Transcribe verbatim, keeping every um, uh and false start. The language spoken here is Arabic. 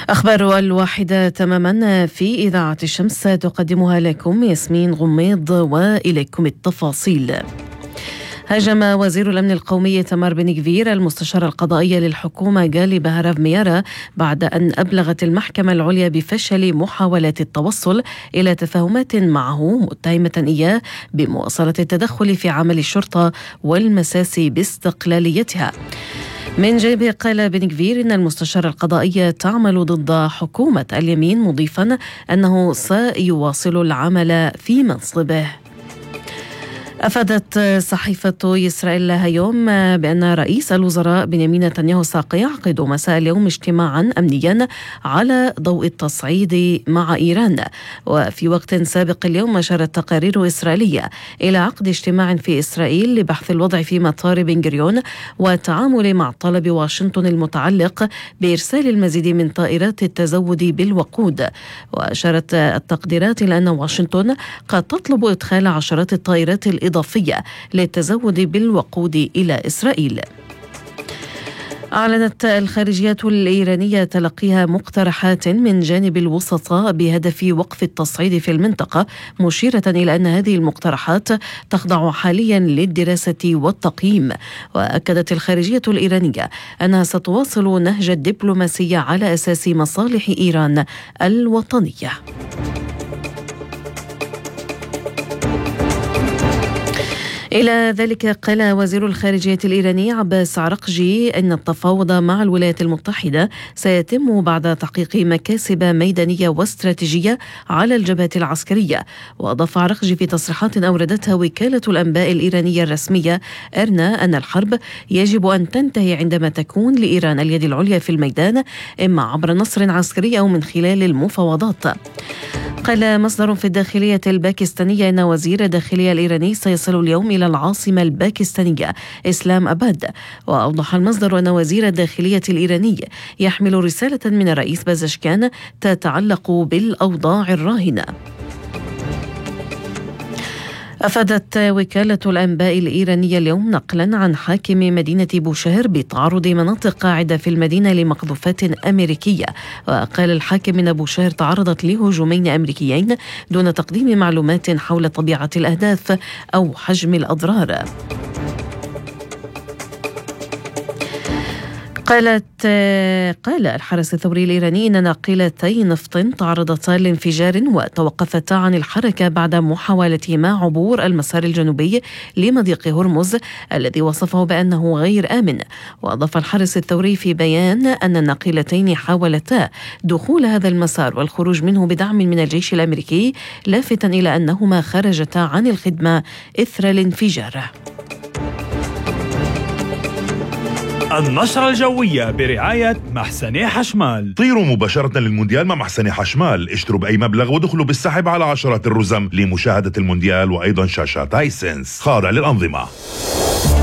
أخبار الواحدة تماما في إذاعة الشمس تقدمها لكم ياسمين غميض، وإليكم التفاصيل. هاجم وزير الأمن القومي تمار بن غفير المستشار القضائي للحكومة غالي بهراف ميارا بعد أن أبلغت المحكمة العليا بفشل محاولات التوصل إلى تفاهمات معه، متهمة إياه بمواصلة التدخل في عمل الشرطة والمساس باستقلاليتها. من جانبه قال بن غفير إن المستشار القضائي تعمل ضد حكومة اليمين، مضيفا أنه سيواصل العمل في منصبه. أفادت صحيفة إسرائيل هيوم بأن رئيس الوزراء بنيامين نتنياهو سيعقد مساء اليوم اجتماعا أمنيا على ضوء التصعيد مع إيران. وفي وقت سابق اليوم أشارت تقارير إسرائيلية إلى عقد اجتماع في إسرائيل لبحث الوضع في مطار بن غوريون والتعامل مع طلب واشنطن المتعلق بإرسال المزيد من طائرات التزود بالوقود. وأشارت التقديرات إلى أن واشنطن قد تطلب إدخال عشرات الطائرات الإضافية للتزود بالوقود إلى إسرائيل. أعلنت الخارجية الإيرانية تلقيها مقترحات من جانب الوسطاء بهدف وقف التصعيد في المنطقة، مشيرة إلى أن هذه المقترحات تخضع حاليا للدراسة والتقييم. وأكدت الخارجية الإيرانية أنها ستواصل نهج الدبلوماسية على أساس مصالح إيران الوطنية. إلى ذلك قال وزير الخارجية الإيراني عباس عرقجي أن التفاوض مع الولايات المتحدة سيتم بعد تحقيق مكاسب ميدانية واستراتيجية على الجبهة العسكرية. وأضاف عرقجي في تصريحات أوردتها وكالة الأنباء الإيرانية الرسمية إرنا أن الحرب يجب أن تنتهي عندما تكون لإيران اليد العليا في الميدان، إما عبر نصر عسكري أو من خلال المفاوضات. قال مصدر في الداخلية الباكستانية أن وزير الداخلية الإيراني سيصل اليوم إلى العاصمة الباكستانية إسلام أباد. وأوضح المصدر أن وزير الداخلية الإيراني يحمل رسالة من الرئيس بازشكان تتعلق بالأوضاع الراهنة. أفادت وكالة الأنباء الإيرانية اليوم نقلا عن حاكم مدينة بوشهر بتعرض مناطق قاعدة في المدينة لمقذوفات أمريكية. وقال الحاكم أن بوشهر تعرضت لهجومين أمريكيين دون تقديم معلومات حول طبيعة الأهداف أو حجم الأضرار. قالت قال الحرس الثوري الإيراني أن ناقلتي نفط تعرضتا لانفجار وتوقفتا عن الحركة بعد محاولتهما عبور المسار الجنوبي لمضيق هرمز الذي وصفه بأنه غير آمن. وأضاف الحرس الثوري في بيان أن الناقلتين حاولتا دخول هذا المسار والخروج منه بدعم من الجيش الأمريكي، لافتا إلى أنهما خرجتا عن الخدمة إثر الانفجار. النشرة الجوية برعاية محسني حشمال. طيروا مباشرة للمونديال مع محسني حشمال، اشتروا بأي مبلغ ودخلوا بالسحب على عشرات الرزم لمشاهدة المونديال وأيضا شاشات هايسنس خاضع للأنظمة.